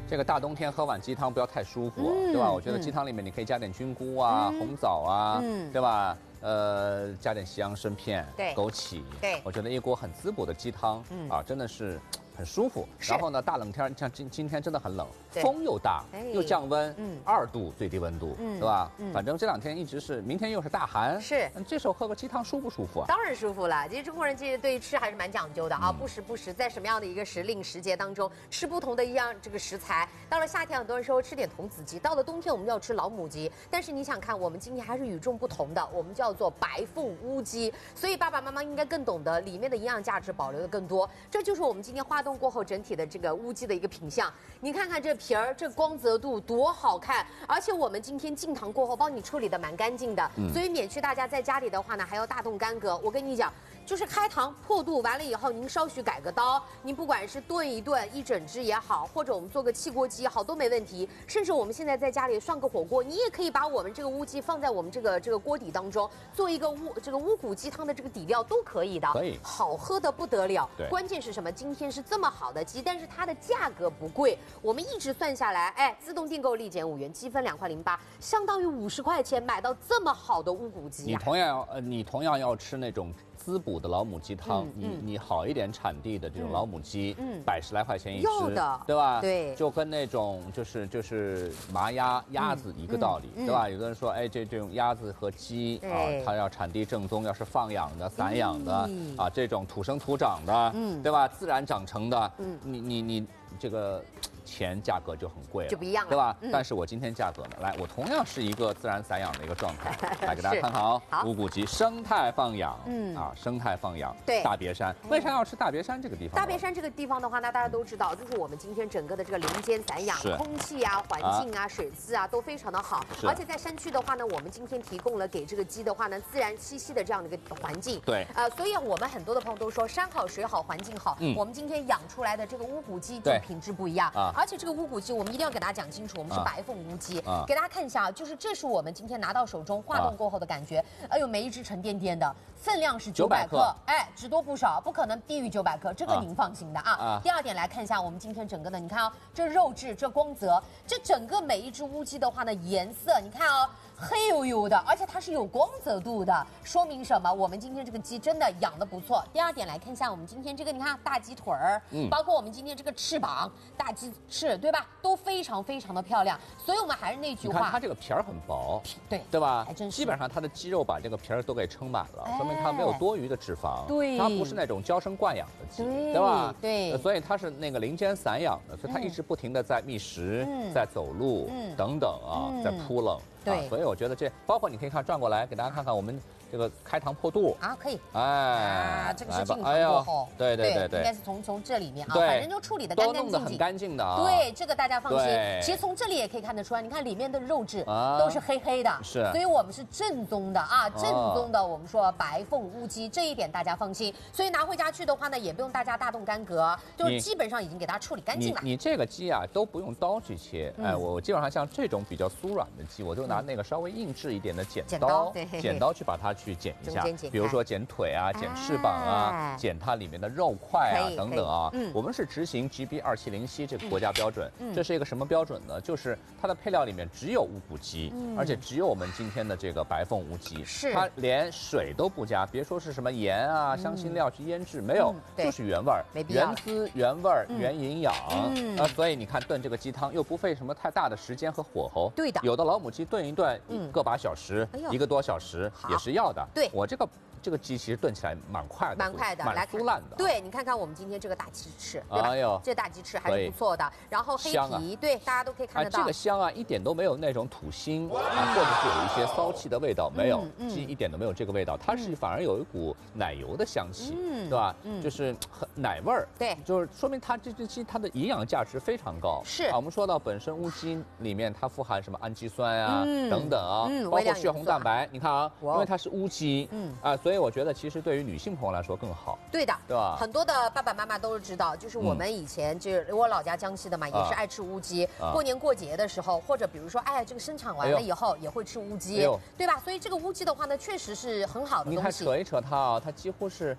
这个大冬天喝碗鸡汤不要太舒服，对吧？我觉得鸡汤里面你可以加点菌菇啊、红枣啊，对吧？加点西洋参片、枸杞，对，我觉得一锅很滋补的鸡汤啊，真的是很舒服。然后呢，大冷天像今天真的很冷，风又大，又降温，2度最低温度，对吧？反正这2天一直是，明天又是大寒，是。这时候喝个鸡汤舒不舒服啊？ 当然舒服了。其实中国人其实对于吃还是蛮讲究的啊，不时在什么样的一个时令时节当中吃不同的一样这个食材。到了夏天，很多人说吃点童子鸡；到了冬天，我们就要吃老母鸡。但是你想看，我们今天还是与众不同的，我们叫做白凤乌鸡。所以爸爸妈妈应该更懂得里面的营养价值保留的更多。这就是我们今天化冻过后整体的这个乌鸡的一个品相。你看看这皮儿，这光泽度多好看！而且我们今天进糖过后帮你处理的蛮干净的，所以免去大家在家里的话呢还要大动干戈。我跟你讲，就是开膛破肚完了以后，您稍许改个刀，您不管是炖一炖一整只也好，或者我们做个汽锅鸡好都没问题。甚至我们现在在家里涮个火锅，你也可以把我们这个乌鸡放在我们这个锅底当中，做一个乌骨鸡汤的这个底料都可以的，可以，好喝的不得了。对，关键是什么？今天是这么好的鸡，但是它的价格不贵，我们一直算下来，哎，自动订购立减5元，积分2块08，相当于50块钱买到这么好的乌骨鸡。 你同样要吃那种滋补的老母鸡汤，你好一点产地的这种老母鸡，110来块钱一只，对吧？对，就跟那种就是麻鸭子一个道理，对吧？有的人说，哎，这种鸭子和鸡啊，它要产地正宗，要是放养的、散养的啊，这种土生土长的，对吧？自然长成的，你这个钱价格就很贵了， 就不一样了， 对吧？但是我今天价格呢，来，我同样是一个自然散养的一个状态，来给大家看看哦。乌骨鸡生态放养，生态放养，对，大别山。为啥要吃大别山这个地方？ 大别山这个地方的话，那大家都知道，就是我们今天整个的这个林间散养，空气啊、环境啊、水质啊都非常的好，而且在山区的话呢，我们今天提供了给这个鸡的话呢，自然栖息的这样的一个环境。对，所以我们很多的朋友都说山好水好环境好，我们今天养出来的这个乌骨鸡就品质不一样啊。而且这个乌骨鸡，我们一定要给大家讲清楚，我们是白凤乌鸡，给大家看一下啊，就是这是我们今天拿到手中化冻过后的感觉，哎呦，每一只沉甸甸的，分量是900克，哎，只多不少，不可能低于900克，这个您放心的啊。第二点来看一下我们今天整个的，你看啊，这肉质，这光泽，这整个每一只乌鸡的话呢，颜色你看啊，黑黝黝的，而且它是有光泽度的，说明什么？我们今天这个鸡真的养的不错。第二点来看一下我们今天这个，你看大鸡腿儿，包括我们今天这个翅膀、大鸡翅，对吧？都非常非常的漂亮。所以我们还是那句话， 你看它这个皮儿很薄，对吧？还真是，基本上它的鸡肉把这个皮儿都给撑满了，说明它没有多余的脂肪。对，它不是那种娇生惯养的鸡，对吧？对，所以它是那个林间散养的，所以它一直不停的在觅食、在走路等等啊，在扑棱。对，所以我觉得这包括你可以看转过来，给大家看看我们这个开膛破肚啊，可以， 哎， 这个是进糖过后， 对， 应该是从这里面啊，反正就处理的干干净净， 都弄得很干净的啊。 对，这个大家放心。其实从这里也可以看得出来，你看里面的肉质都是黑黑的，是，所以我们是正宗的啊，正宗的我们说白凤乌鸡，这一点大家放心。所以拿回家去的话呢，也不用大家大动干戈，就基本上已经给它处理干净了。 你这个鸡啊都不用刀去切，哎，我基本上像这种比较酥软的鸡，我就拿那个稍微硬质一点的剪刀去把它去剪一下，比如说剪腿啊、剪翅膀啊、剪它里面的肉块啊等等啊。我们是执行 GB 2707这个国家标准，这是一个什么标准呢？就是它的配料里面只有乌骨鸡，而且只有我们今天的这个白凤乌鸡，它连水都不加，别说是什么盐啊、香辛料去腌制，没有，就是原味儿、原滋原味儿、原营养啊。所以你看炖这个鸡汤又不费什么太大的时间和火候，对的。有的老母鸡炖一炖个把小时、1个多小时也是要的。对，我这个鸡其实炖起来蛮快的，蛮酥烂的。 对，你看看我们今今天这个大鸡翅，对吧？哎呦，这大鸡翅还是不错的。然后黑皮，对，大家都可以看得到。 这个香啊，一点都没有那种土腥啊，或者是有一些骚气的味道，没有，鸡一点都没有这个味道，它是反而有一股奶油的香气，对吧？就是很奶味儿，对，就是说明它这只鸡它的营养价值非常高。是啊，我们说到本身乌鸡里面它富含什么氨基酸啊等等啊，包括血红蛋白，你看啊，因为它是乌鸡，所以我觉得其实对于女性朋友来说更好。 对的， 对吧？ 很多的爸爸妈妈都知道，就是我们以前就是我老家江西的嘛，也是爱吃乌鸡。过年过节的时候，或者比如说，哎，这个生产完了以后也会吃乌鸡，对吧？所以这个乌鸡的话呢，确实是很好的东西。 你看扯一扯它啊，它几乎是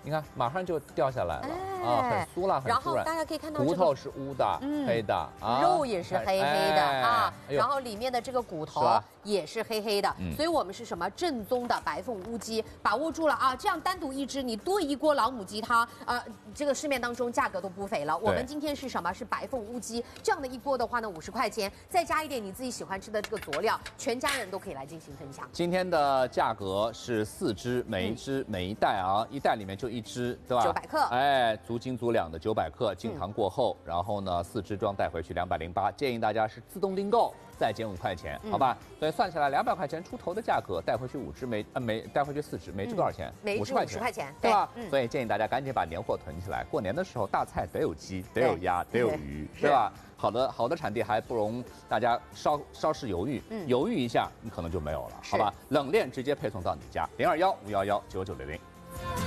你看马上就掉下来了啊，很酥辣，很然后大家可以看到骨头是乌的、黑的啊， 肉也是黑黑的啊，然后里面的这个骨头也是黑黑的，所以我们是什么正宗的白凤乌鸡，把握住了啊！这样单独一只，你多一锅老母鸡汤，这个市面当中价格都不菲了。我们今天是什么？是白凤乌鸡，这样的一锅的话呢，50块钱，再加一点你自己喜欢吃的这个佐料，全家人都可以来进行分享。 今天的价格是4只，每一袋啊，一袋里面就1只，对吧 ？900克， 哎，足斤足两的900克，净糖过后，然后呢，4只装带回去208，建议大家是自动订购。再减5块钱，好吧？所以算下来200块钱出头的价格，带回去5只，带回去4只，每只多少钱？50块钱， 50块钱， 对吧？所以建议大家赶紧把年货囤起来，过年的时候大菜得有鸡，得有鸭，得有鱼，对吧？好的产地还不容大家稍事犹豫，犹豫一下，你可能就没有了，好吧？冷链直接配送到你家，021-511-9960。